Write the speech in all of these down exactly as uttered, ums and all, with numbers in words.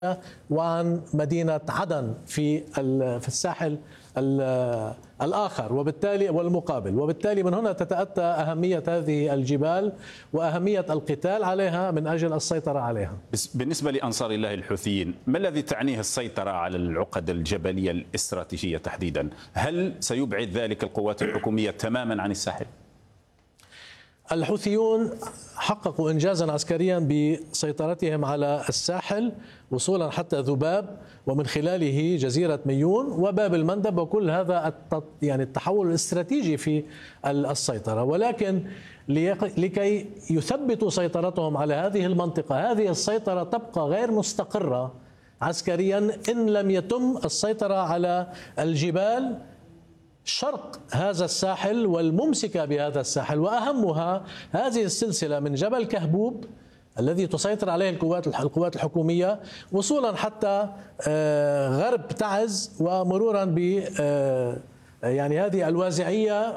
وعن مدينة عدن في في الساحل الآخر وبالتالي والمقابل، وبالتالي من هنا تتأتى أهمية هذه الجبال وأهمية القتال عليها من أجل السيطرة عليها. بالنسبة لأنصار الله الحوثيين، ما الذي تعنيه السيطرة على العقد الجبلية الاستراتيجية تحديدا؟ هل سيبعد ذلك القوات الحكومية تماما عن الساحل؟ الحوثيون حققوا إنجازا عسكريا بسيطرتهم على الساحل وصولا حتى ذباب ومن خلاله جزيرة ميون وباب المندب، وكل هذا يعني التحول الاستراتيجي في السيطرة، ولكن لكي يثبتوا سيطرتهم على هذه المنطقة، هذه السيطرة تبقى غير مستقرة عسكريا إن لم يتم السيطرة على الجبال شرق هذا الساحل والممسكة بهذا الساحل، وأهمها هذه السلسلة من جبل كهبوب الذي تسيطر عليه القوات القوات الحكومية وصولا حتى غرب تعز ومرورا ب يعني هذه الوازعية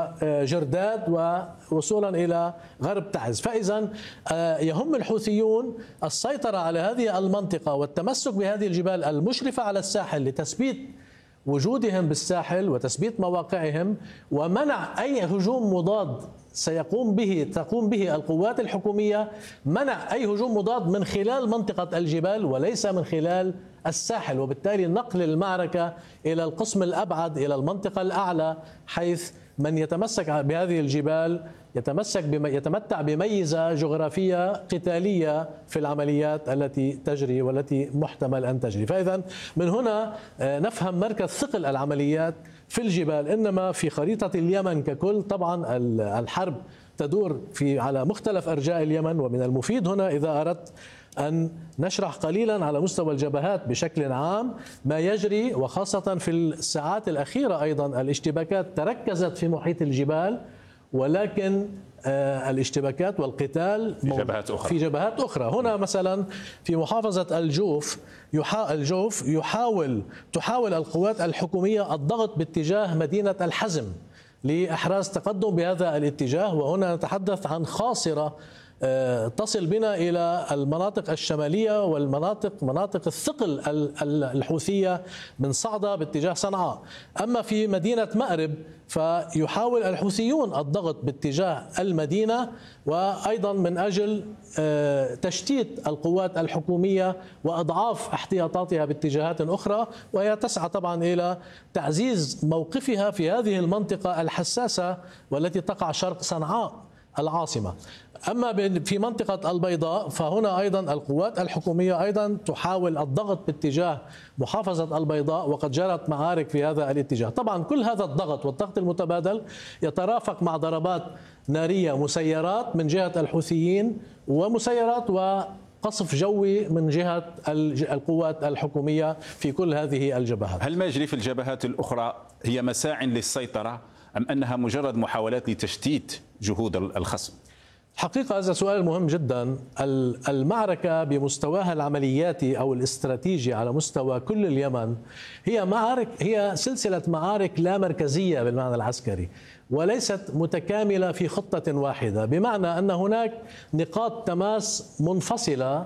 وجرداد ووصولا إلى غرب تعز. فإذا يهم الحوثيون السيطرة على هذه المنطقة والتمسك بهذه الجبال المشرفة على الساحل لتثبيت وجودهم بالساحل وتثبيت مواقعهم ومنع أي هجوم مضاد سيقوم به تقوم به القوات الحكومية، منع أي هجوم مضاد من خلال منطقة الجبال وليس من خلال الساحل، وبالتالي نقل المعركة إلى القسم الأبعد إلى المنطقة الأعلى، حيث من يتمسك بهذه الجبال يتمسك بم... يتمتع بميزة جغرافية قتالية في العمليات التي تجري والتي محتمل أن تجري. فإذا من هنا نفهم مركز ثقل العمليات في الجبال، إنما في خريطة اليمن ككل طبعا الحرب تدور في على مختلف أرجاء اليمن، ومن المفيد هنا إذا أردت أن نشرح قليلا على مستوى الجبهات بشكل عام ما يجري، وخاصة في الساعات الأخيرة أيضا الاشتباكات تركزت في محيط الجبال، ولكن الاشتباكات والقتال في جبهات أخرى. في جبهات أخرى. هنا مثلا في محافظة الجوف الجوف يحاول تحاول القوات الحكومية الضغط باتجاه مدينة الحزم لإحراز تقدم بهذا الاتجاه، وهنا نتحدث عن خاصرة تصل بنا إلى المناطق الشمالية والمناطق مناطق الثقل الحوثية من صعدة باتجاه صنعاء. أما في مدينة مأرب فيحاول الحوثيون الضغط باتجاه المدينة، وأيضا من أجل تشتيت القوات الحكومية وأضعاف احتياطاتها باتجاهات أخرى، وهي تسعى طبعا إلى تعزيز موقفها في هذه المنطقة الحساسة والتي تقع شرق صنعاء العاصمة. أما في منطقة البيضاء فهنا أيضا القوات الحكومية أيضا تحاول الضغط باتجاه محافظة البيضاء، وقد جرت معارك في هذا الاتجاه. طبعا كل هذا الضغط والضغط المتبادل يترافق مع ضربات نارية مسيرات من جهة الحوثيين ومسيرات وقصف جوي من جهة القوات الحكومية في كل هذه الجبهات. هل ما يجري في الجبهات الأخرى هي مساع للسيطرة أم أنها مجرد محاولات لتشتيت جهود الخصم؟ حقيقة هذا سؤال مهم جدا. المعركة بمستواها العملياتي أو الاستراتيجي على مستوى كل اليمن هي معارك هي سلسلة معارك لا مركزية بالمعنى العسكري، وليست متكاملة في خطة واحدة، بمعنى أن هناك نقاط تماس منفصلة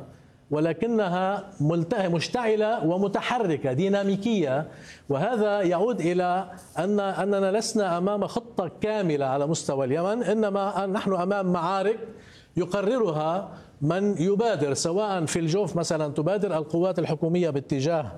ولكنها مشتعلة ومتحركة ديناميكية، وهذا يعود إلى أن أننا لسنا أمام خطة كاملة على مستوى اليمن، إنما نحن أمام معارك يقررها من يبادر، سواء في الجوف مثلا تبادر القوات الحكومية باتجاه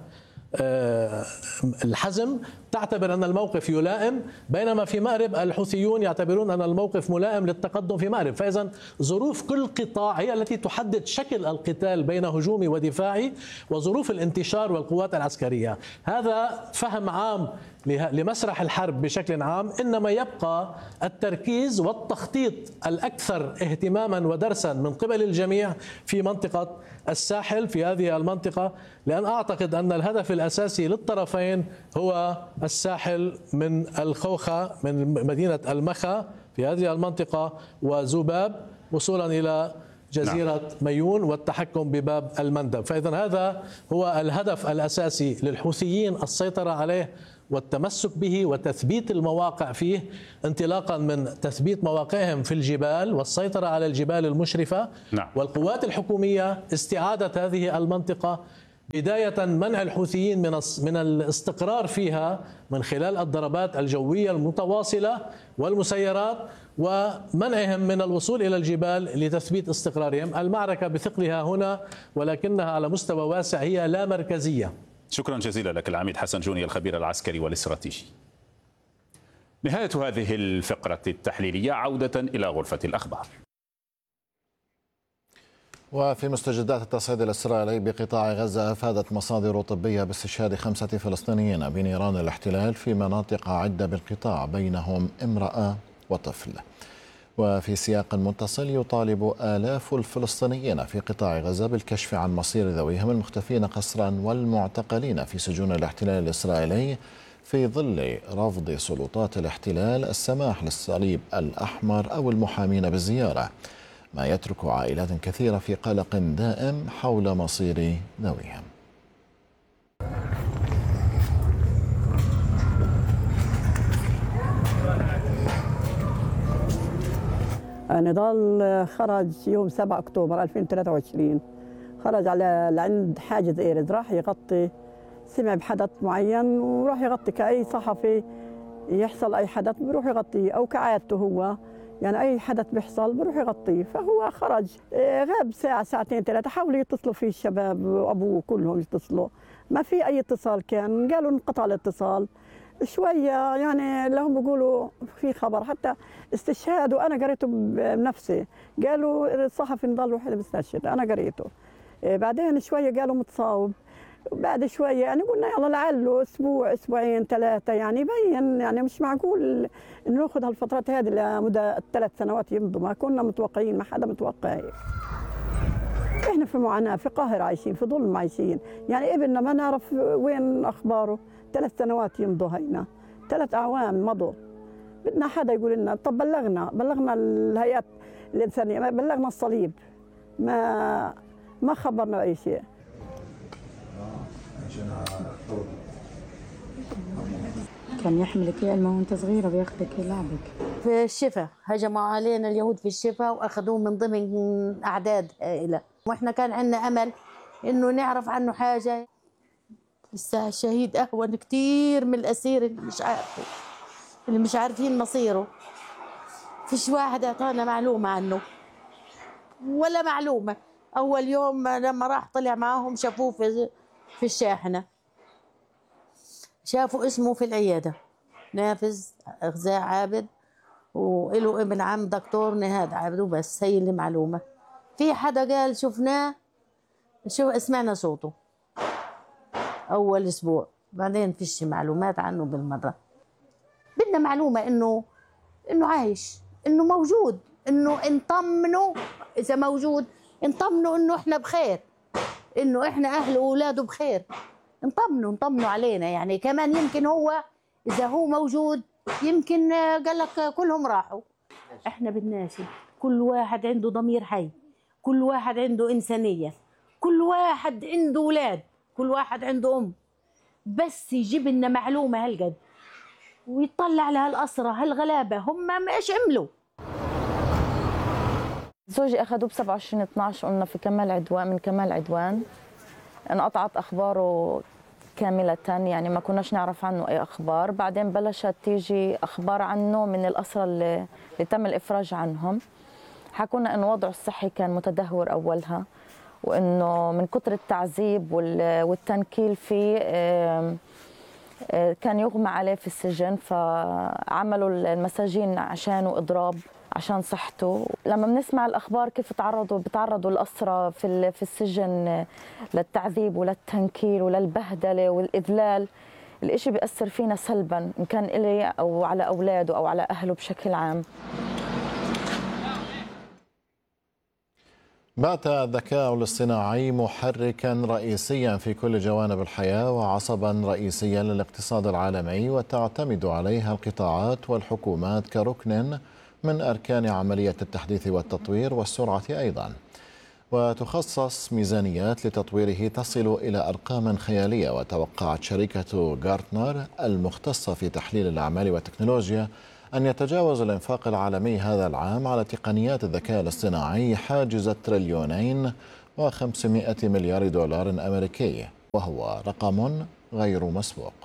الحزم تعتبر أن الموقف يلائم، بينما في مأرب الحوثيون يعتبرون أن الموقف ملائم للتقدم في مأرب. فإذا ظروف كل قطاع هي التي تحدد شكل القتال بين هجومي ودفاعي وظروف الانتشار والقوات العسكرية. هذا فهم عام لمسرح الحرب بشكل عام، إنما يبقى التركيز والتخطيط الأكثر اهتماما ودرسا من قبل الجميع في منطقة الساحل في هذه المنطقة، لأن أعتقد أن الهدف الأساسي للطرفين هو الساحل من الخوخة من مدينة المخا في هذه المنطقة وذباب وصولا إلى جزيرة نعم. ميون والتحكم بباب المندب. فإذا هذا هو الهدف الأساسي للحوثيين، السيطرة عليه والتمسك به وتثبيت المواقع فيه، انطلاقا من تثبيت مواقعهم في الجبال والسيطرة على الجبال المشرفة نعم. والقوات الحكومية استعادة هذه المنطقة بداية منع الحوثيين من من الاستقرار فيها من خلال الضربات الجوية المتواصلة والمسيرات، ومنعهم من الوصول إلى الجبال لتثبيت استقرارهم. المعركة بثقلها هنا، ولكنها على مستوى واسع، هي لا مركزية. شكرا جزيلا لك العميد حسن جوني الخبير العسكري والاستراتيجي. نهاية هذه الفقرة التحليلية، عودة إلى غرفة الأخبار. وفي مستجدات التصعيد الإسرائيلي بقطاع غزة، أفادت مصادر طبية باستشهاد خمسة فلسطينيين بنيران الاحتلال في مناطق عدة بالقطاع، بينهم امرأة وطفل. وفي سياق متصل، يطالب آلاف الفلسطينيين في قطاع غزة بالكشف عن مصير ذويهم المختفين قسرا والمعتقلين في سجون الاحتلال الإسرائيلي، في ظل رفض سلطات الاحتلال السماح للصليب الأحمر أو المحامين بالزيارة، ما يترك عائلات كثيرة في قلق دائم حول مصير ذويهم. نضال خرج يوم سبعة أكتوبر ألفين وثلاثة وعشرين، خرج على لعند حاجز إيرز، راح يغطي، سمع بحدث معين وراح يغطي كأي صحفي يحصل أي حدث بروح يغطيه، أو كعادته هو يعني أي حدث بيحصل بروح يغطيه. فهو خرج غاب ساعة ساعتين ثلاثة، حاولوا يتصلوا فيه الشباب وأبوه كلهم يتصلوا، ما في أي اتصال كان، قالوا انقطع الاتصال شوية يعني. لهم بيقولوا في خبر حتى استشهاد، وأنا قريته بنفسي، قالوا الصحفي نضل وحده مستشهد، أنا قريته. بعدين شوية قالوا متصاوب، بعد شوية يعني قلنا يلا لعله أسبوع أسبوعين ثلاثة، يعني يبين يعني مش معقول إنه ناخذ هالفترات هذه لمدة ثلاث سنوات يمضوا، ما كنا متوقعين، ما حدا متوقع. إحنا في معاناة، في قهر عايشين، في ظلم عايشين، يعني ابننا ما نعرف وين أخباره، ثلاث سنوات يمضوا هينا، ثلاث أعوام مضوا. بدنا حدا يقول لنا، طب بلغنا بلغنا الهيئات الإنسانية، ما بلغنا الصليب، ما ما خبرنا أي شيء. كان يحملك يا المه وانت صغيره بياخذك يلعبك. في الشفا هجموا علينا اليهود في الشفا واخذوه من ضمن اعداد هائله، واحنا كان عندنا امل انه نعرف عنه حاجه. لسه الشهيد اهون كثير من الاسير اللي مش عارفه، اللي مش عارفين مصيره. فيش واحد اعطانا معلومه عنه ولا معلومه. اول يوم لما راح طلع معاهم شافوه في في الشاحنه، شافوا اسمه في العياده نافذ غزاء عابد، وله ابن عم دكتور نهاد عابد، وبس هي اللي معلومه. في حدا قال شفناه، شو سمعنا صوته اول اسبوع، بعدين فيش معلومات عنه بالمره. بدنا معلومه انه انه عايش، انه موجود، انه نطمنه اذا موجود، نطمنه انه احنا بخير، انه احنا اهله واولاده بخير، نطمنوا نطمنوا علينا. يعني كمان يمكن هو اذا هو موجود يمكن قال لك كلهم راحوا. احنا بدناش، كل واحد عنده ضمير حي، كل واحد عنده انسانيه، كل واحد عنده اولاد، كل واحد عنده ام، بس يجيب لنا معلومه هالقد ويطلع على هالاسرى هالغلابه هم ايش عملوا. زوجي اخذوه ب سبعة وعشرين اثنعش، قلنا في كمال عدوان، من كمال عدوان انقطعت اخباره كامله، يعني ما كناش نعرف عنه اي اخبار. بعدين بلشت تيجي اخبار عنه من الاسرى اللي, اللي تم الافراج عنهم، حكونا انه وضعه الصحي كان متدهور اولها، وانه من كثر التعذيب والتنكيل فيه كان يغمى عليه في السجن، فعملوا المساجين عشانه اضراب عشان صحته. لما بنسمع الاخبار كيف تعرضوا بتعرضوا الاسرى في في السجن للتعذيب وللتنكيل وللبهدله والاذلال، الاشي بيأثر فينا سلبا، ان كان إلي او على اولاده او على اهله بشكل عام. بات الذكاء الاصطناعي محركا رئيسيا في كل جوانب الحياة وعصبا رئيسيا للاقتصاد العالمي، وتعتمد عليها القطاعات والحكومات كركن من أركان عملية التحديث والتطوير والسرعة أيضا، وتخصص ميزانيات لتطويره تصل إلى أرقام خيالية. وتوقعت شركة غارتنر المختصة في تحليل الأعمال والتكنولوجيا أن يتجاوز الإنفاق العالمي هذا العام على تقنيات الذكاء الاصطناعي حاجز التريليونين وخمسمائة مليار دولار أمريكي، وهو رقم غير مسبوق.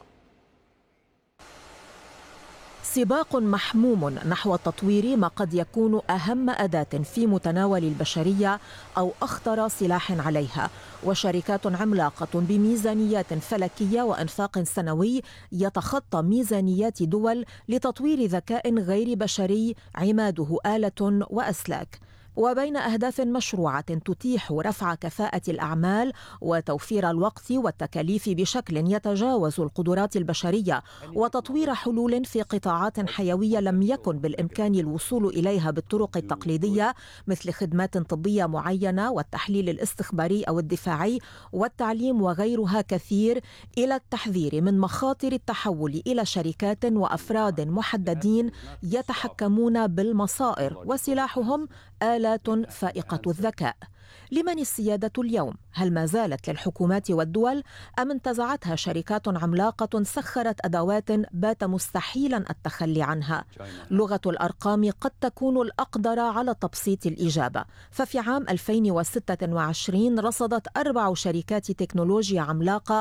سباق محموم نحو تطوير ما قد يكون أهم أداة في متناول البشرية أو أخطر سلاح عليها، وشركات عملاقة بميزانيات فلكية وإنفاق سنوي يتخطى ميزانيات دول لتطوير ذكاء غير بشري عماده آلة وأسلاك. وبين أهداف مشروعة تتيح رفع كفاءة الأعمال وتوفير الوقت والتكاليف بشكل يتجاوز القدرات البشرية، وتطوير حلول في قطاعات حيوية لم يكن بالإمكان الوصول إليها بالطرق التقليدية، مثل خدمات طبية معينة والتحليل الاستخباري أو الدفاعي والتعليم وغيرها كثير، إلى التحذير من مخاطر التحول إلى شركات وأفراد محددين يتحكمون بالمصائر وسلاحهم آلات فائقة الذكاء. لمن السيادة اليوم؟ هل ما زالت للحكومات والدول أم انتزعتها شركات عملاقة سخرت أدوات بات مستحيلا التخلي عنها؟ لغة الأرقام قد تكون الأقدر على تبسيط الإجابة، ففي عام ألفين وستة وعشرين رصدت أربع شركات تكنولوجيا عملاقة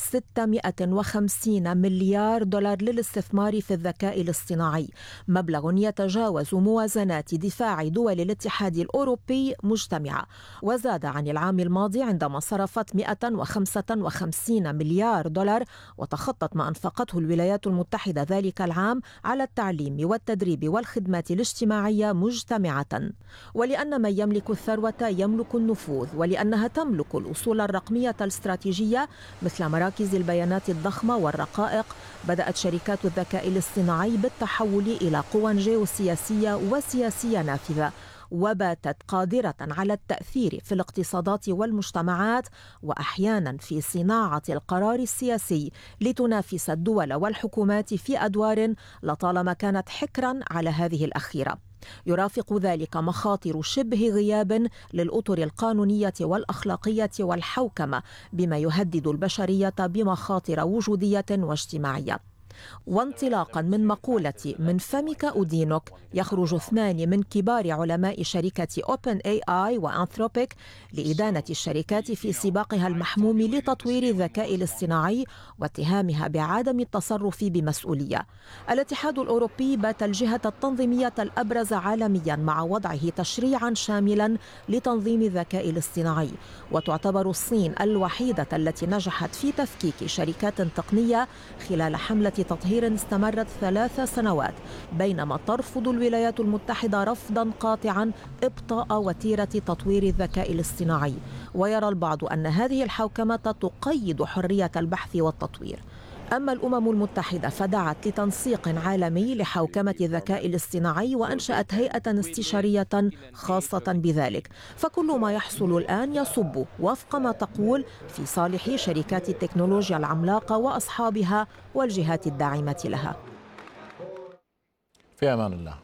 ستمائة وخمسين مليار دولار للاستثمار في الذكاء الاصطناعي، مبلغ يتجاوز موازنات دفاع دول الاتحاد الأوروبي مجتمعة، وزاد عن العام الماضي عندما صرفت مائة وخمسة وخمسين مليار دولار، وتخطت ما أنفقته الولايات المتحدة ذلك العام على التعليم والتدريب والخدمات الاجتماعية مجتمعة. ولأن من يملك الثروة يملك النفوذ، ولأنها تملك الأصول الرقمية الاستراتيجية مثل مراكز البيانات الضخمة والرقائق، بدأت شركات الذكاء الاصطناعي بالتحول إلى قوى جيوسياسية وسياسية نافذة، وباتت قادرة على التأثير في الاقتصادات والمجتمعات، وأحيانا في صناعة القرار السياسي، لتنافس الدول والحكومات في أدوار لطالما كانت حكرا على هذه الأخيرة. يرافق ذلك مخاطر شبه غياب للأطر القانونية والأخلاقية والحوكمة، بما يهدد البشرية بمخاطر وجودية واجتماعية. وانطلاقا من مقولة من فمك أدينك، يخرج اثنان من كبار علماء شركة أوبن إيه آي وأنثروبيك لإدانة الشركات في سباقها المحموم لتطوير الذكاء الاصطناعي واتهامها بعدم التصرف بمسؤولية. الاتحاد الأوروبي بات الجهة التنظيمية الأبرز عالميا مع وضعه تشريعا شاملا لتنظيم الذكاء الاصطناعي، وتعتبر الصين الوحيدة التي نجحت في تفكيك شركات تقنية خلال حملة تطهير استمرت ثلاث سنوات، بينما ترفض الولايات المتحدة رفضا قاطعا إبطاء وتيرة تطوير الذكاء الاصطناعي. ويرى البعض أن هذه الحوكمة تقيد حرية البحث والتطوير. أما الأمم المتحدة فدعت لتنسيق عالمي لحوكمة الذكاء الاصطناعي، وأنشأت هيئة استشارية خاصة بذلك. فكل ما يحصل الآن يصب وفق ما تقول في صالح شركات التكنولوجيا العملاقة وأصحابها والجهات الداعمة لها. في أمان الله.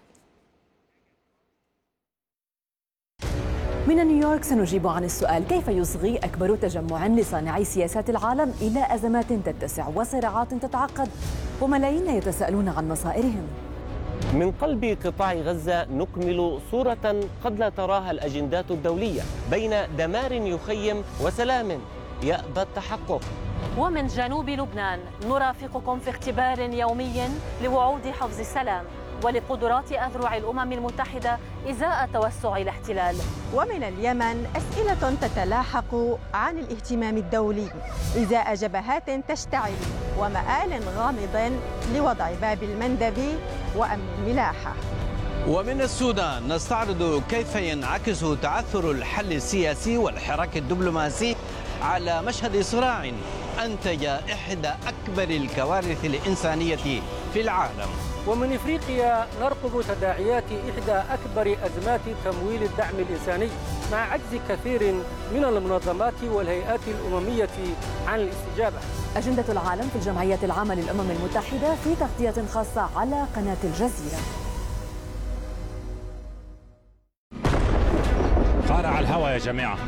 من نيويورك سنجيب عن السؤال: كيف يصغي أكبر تجمع لصانعي سياسات العالم إلى أزمات تتسع وصراعات تتعقد وملايين يتساءلون عن مصائرهم؟ من قلب قطاع غزة نكمل صورة قد لا تراها الأجندات الدولية، بين دمار يخيم وسلام يأبى التحقق. ومن جنوب لبنان نرافقكم في اختبار يومي لوعود حفظ السلام ولقدرات أذرع الأمم المتحدة إزاء توسع الاحتلال. ومن اليمن أسئلة تتلاحق عن الاهتمام الدولي إزاء جبهات تشتعل ومآل غامض لوضع باب المندب وأمن الملاحة. ومن السودان نستعرض كيف ينعكس تعثر الحل السياسي والحراك الدبلوماسي على مشهد صراع أنتج إحدى أكبر الكوارث الإنسانية في العالم. ومن إفريقيا نرقب تداعيات إحدى أكبر أزمات تمويل الدعم الإنساني مع عجز كثير من المنظمات والهيئات الأممية عن الاستجابة. أجندة العالم في الجمعية العامة للأمم المتحدة في تغطية خاصة على قناة الجزيرة. قارع الهوى يا جماعة.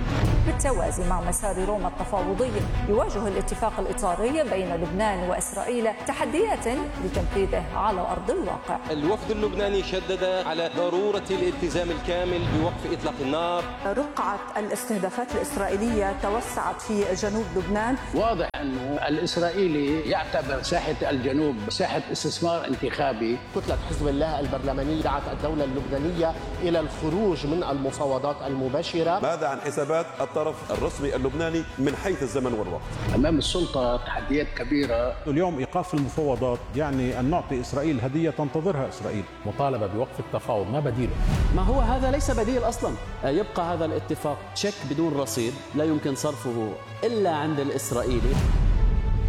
بالتوازي مع مسار روما التفاوضي. يواجه الاتفاق الإطاري بين لبنان وإسرائيل تحديات لتنفيذه على أرض الواقع. الوفد اللبناني شدد على ضرورة الالتزام الكامل بوقف إطلاق النار. رقعة الاستهدافات الإسرائيلية توسعت في جنوب لبنان. واضح أنه الإسرائيلي يعتبر ساحة الجنوب ساحة استثمار انتخابي. كتلة حزب الله البرلمانية دعت الدولة اللبنانية إلى الخروج من المفاوضات المباشرة. ماذا عن حسابات الطرف الرسمي اللبناني من حيث الزمن والوقت؟ أمام السلطة تحديات كبيرة. اليوم إيقاف المفاوضات يعني أن نعطي إسرائيل هدية تنتظرها إسرائيل. مطالبة بوقف التفاوض، ما بديله؟ ما هو هذا ليس بديل أصلا. يبقى هذا الاتفاق تشيك بدون رصيد لا يمكن صرفه إلا عند الإسرائيلي.